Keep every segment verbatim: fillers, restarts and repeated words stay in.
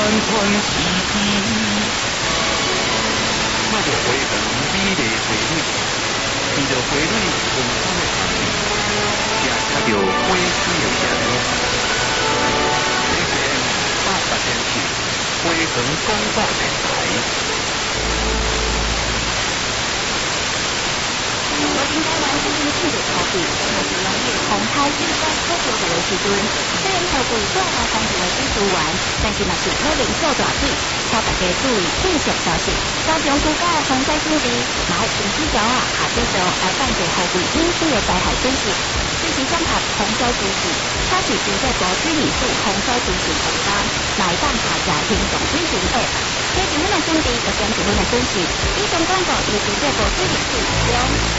传奇迹。看到花园美丽花蕊，闻到花蕊芳香的香气，也吃到花水的香味。这是八八点七花园广播电台。 我应该来这边庆祝茶会，那是农业红开新鲜科学的时阵。虽然茶会多来当地的技术员，但是若是可能做大水，请大家注意紧急消息。高雄区界防灾警备，买天气条啊，下这条来放一后备应对的灾害损失。随时掌握洪灾资讯，它是经过国区里数洪灾资讯平台来当下载行动水情 App， 加一份的准备，就减一份的损失。以上广告由经过国区里数提供。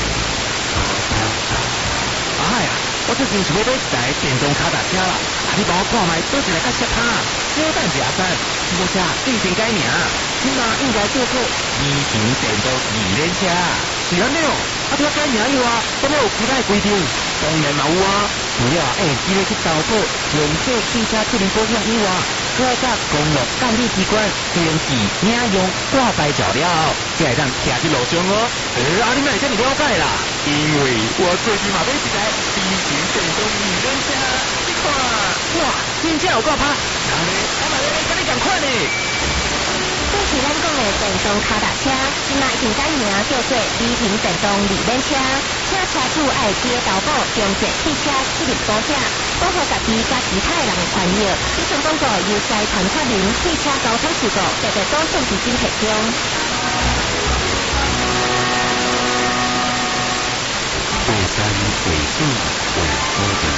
哎呀，我最近想要买一台电动脚踏车啦，啊，你帮我看卖倒一个较适合，小等一下先，这部车进行改名，起码应该叫做微型电动二轮车。是安尼哦，啊，这改名以外，敢有其他的规定？当然嘛有啊，除了哎，记得去投保用做汽车责任保险以外，搁要甲公路监理机关登记领用挂牌照了，才会当骑去路上哦。呃，啊，你哪会这么了解啦？因为我最近嘛买一台微型电动二轮车，你看，哇，真正有够拍，然后呢，我嘛咧跟你同款呢。 这是咱讲的电动脚踏车，今仔已经改名叫做微型电动二轮车，请车主爱记得投保中国汽车责任保险，保护家己甲其他人的权益。以上广告由财团法人汽车交通事故特别保险基金提供。 过山为水，为河的